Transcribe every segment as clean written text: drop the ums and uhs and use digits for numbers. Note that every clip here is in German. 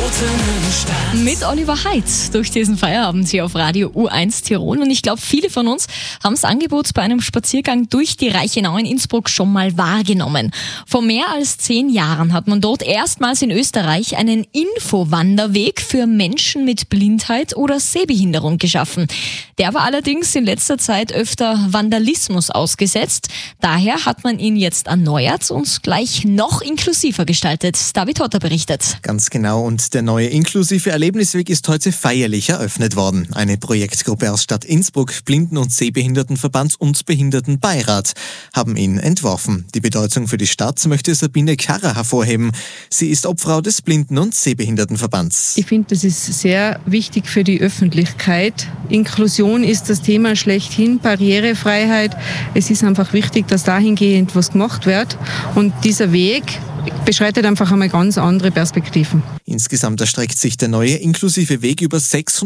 Mit Oliver Heitz durch diesen Feierabend hier auf Radio U1 Tirol. Und ich glaube, viele von uns haben das Angebot bei einem Spaziergang durch die Reichenau in Innsbruck schon mal wahrgenommen. Vor mehr als 10 Jahren hat man dort erstmals in Österreich einen Infowanderweg für Menschen mit Blindheit oder Sehbehinderung geschaffen. Der war allerdings in letzter Zeit öfter Vandalismus ausgesetzt. Daher hat man ihn jetzt erneuert und gleich noch inklusiver gestaltet. David Hotter berichtet. Ganz genau, und der neue inklusive Erlebnisweg ist heute feierlich eröffnet worden. Eine Projektgruppe aus Stadt Innsbruck, Blinden- und Sehbehindertenverband und Behindertenbeirat haben ihn entworfen. Die Bedeutung für die Stadt möchte Sabine Karrer hervorheben. Sie ist Obfrau des Blinden- und Sehbehindertenverbands. Ich finde, das ist sehr wichtig für die Öffentlichkeit. Inklusion ist das Thema schlechthin, Barrierefreiheit. Es ist einfach wichtig, dass dahingehend was gemacht wird. Und dieser Weg beschreitet einfach einmal ganz andere Perspektiven. Insgesamt erstreckt sich der neue inklusive Weg über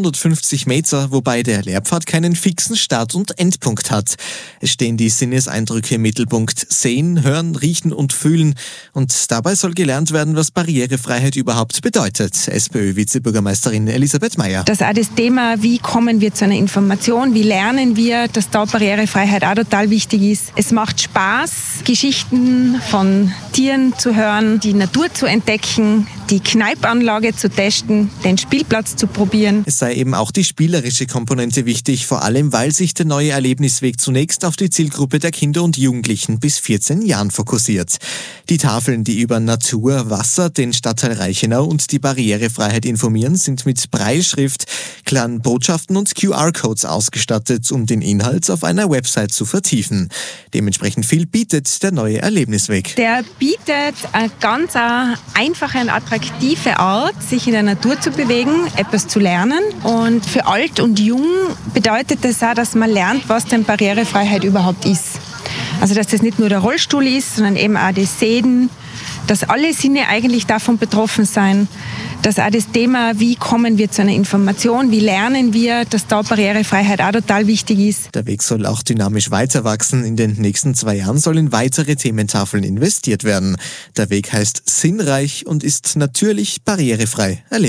650 Meter, wobei der Lehrpfad keinen fixen Start- und Endpunkt hat. Es stehen die Sinneseindrücke im Mittelpunkt: Sehen, Hören, Riechen und Fühlen. Und dabei soll gelernt werden, was Barrierefreiheit überhaupt bedeutet. SPÖ-Vizebürgermeisterin Elisabeth Meyer. Dass auch das Thema, wie kommen wir zu einer Information, wie lernen wir, dass da Barrierefreiheit auch total wichtig ist. Es macht Spaß, Geschichten von Tieren zu hören, die Natur zu entdecken, die Kneipanlage zu testen, den Spielplatz zu probieren. Es sei eben auch die spielerische Komponente wichtig, vor allem weil sich der neue Erlebnisweg zunächst auf die Zielgruppe der Kinder und Jugendlichen bis 14 Jahren fokussiert. Die Tafeln, die über Natur, Wasser, den Stadtteil Reichenau und die Barrierefreiheit informieren, sind mit Brailleschrift, klaren Botschaften und QR-Codes ausgestattet, um den Inhalt auf einer Website zu vertiefen. Dementsprechend viel bietet der neue Erlebnisweg. Der bietet eine ganz einfache und attraktive Art, sich in der Natur zu bewegen, etwas zu lernen. Und für alt und jung bedeutet das auch, dass man lernt, was denn Barrierefreiheit überhaupt ist. Also dass das nicht nur der Rollstuhl ist, sondern eben auch das Sehen, dass alle Sinne eigentlich davon betroffen sein, dass auch das Thema, wie kommen wir zu einer Information, wie lernen wir, dass da Barrierefreiheit auch total wichtig ist. Der Weg soll auch dynamisch weiter wachsen. In den nächsten 2 Jahren sollen in weitere Thementafeln investiert werden. Der Weg heißt Sinnreich und ist natürlich barrierefrei erlebbar.